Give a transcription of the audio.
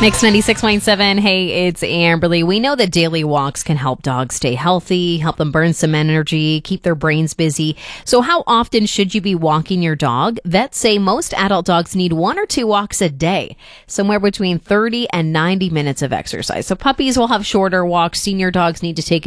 Mix 96.7. Hey, it's Amberly. We know that daily walks can help dogs stay healthy, help them burn some energy, keep their brains busy. So how often should you be walking your dog? Vets say most adult dogs need 1 or 2 walks a day, somewhere between 30 and 90 minutes of exercise. So puppies will have shorter walks. Senior dogs need to take